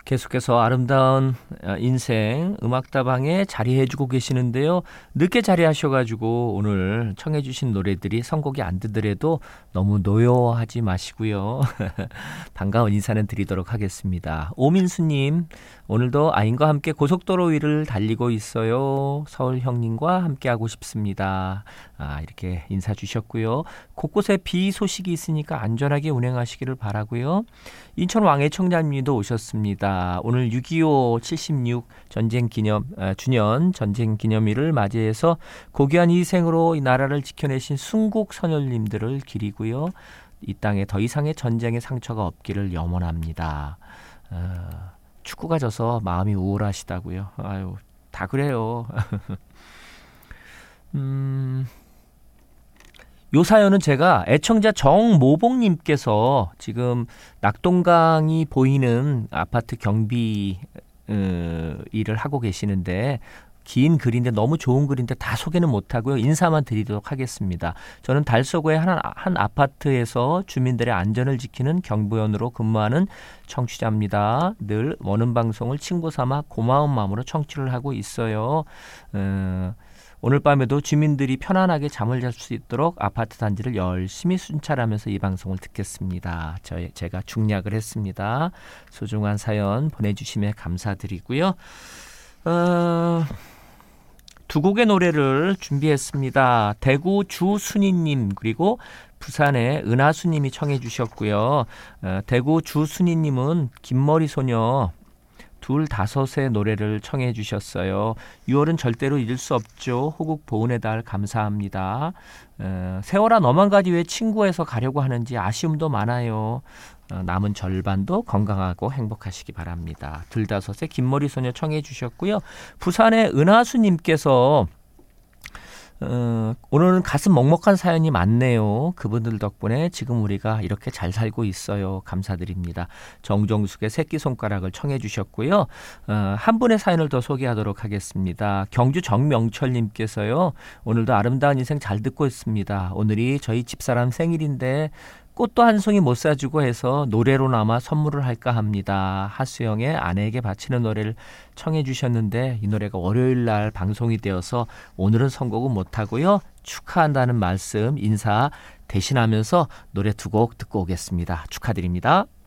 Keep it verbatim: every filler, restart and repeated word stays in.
계속해서 아름다운 인생 음악다방에 자리해주고 계시는데요. 늦게 자리하셔가지고 오늘 청해주신 노래들이 선곡이 안 되더라도 너무 노여워하지 마시고요. 반가운 인사는 드리도록 하겠습니다. 오민수님, 오늘도 아인과 함께 고속도로 위를 달리고 있어요. 서울 형님과 함께하고 싶습니다. 아, 이렇게 인사 주셨고요. 곳곳에 비 소식이 있으니까 안전하게 운행하시기를 바라고요. 인천 왕애청자님도 오셨습니다. 오늘 육이오 칠십육 전쟁 기념 아, 주년 전쟁 기념일을 맞이해서 고귀한 희생으로 이 나라를 지켜내신 순국 선열님들을 기리고요. 이 땅에 더 이상의 전쟁의 상처가 없기를 염원합니다. 아, 축구가 져서 마음이 우울하시다고요. 아유, 다 그래요. 음... 요 사연은 제가 애청자 정모봉님께서 지금 낙동강이 보이는 아파트 경비 어, 일을 하고 계시는데 긴 글인데 너무 좋은 글인데 다 소개는 못하고요. 인사만 드리도록 하겠습니다. 저는 달서구의 한, 한 아파트에서 주민들의 안전을 지키는 경보원으로 근무하는 청취자입니다. 늘 원음 방송을 친구 삼아 고마운 마음으로 청취를 하고 있어요. 어, 오늘 밤에도 주민들이 편안하게 잠을 잘 수 있도록 아파트 단지를 열심히 순찰하면서 이 방송을 듣겠습니다. 저, 제가 중략을 했습니다. 소중한 사연 보내주심에 감사드리고요. 어, 두 곡의 노래를 준비했습니다. 대구 주순이님 그리고 부산의 은하수님이 청해 주셨고요. 어, 대구 주순이님은 긴머리 소녀 둘 다섯의 노래를 청해 주셨어요. 유월은 절대로 잊을 수 없죠. 호국 보은의 달 감사합니다. 어, 세월아 너만 가지 왜 친구해서 가려고 하는지 아쉬움도 많아요. 어, 남은 절반도 건강하고 행복하시기 바랍니다. 둘 다섯의 긴머리 소녀 청해 주셨고요. 부산의 은하수님께서 어, 오늘은 가슴 먹먹한 사연이 많네요. 그분들 덕분에 지금 우리가 이렇게 잘 살고 있어요. 감사드립니다. 정종숙의 새끼손가락을 청해 주셨고요. 어, 한 분의 사연을 더 소개하도록 하겠습니다. 경주 정명철님께서요. 오늘도 아름다운 인생 잘 듣고 있습니다. 오늘이 저희 집사람 생일인데 꽃도 한 송이 못 사주고 해서 노래로나마 선물을 할까 합니다. 하수영의 아내에게 바치는 노래를 청해 주셨는데 이 노래가 월요일 날 방송이 되어서 오늘은 선곡은 못하고요. 축하한다는 말씀 인사 대신하면서 노래 두 곡 듣고 오겠습니다. 축하드립니다.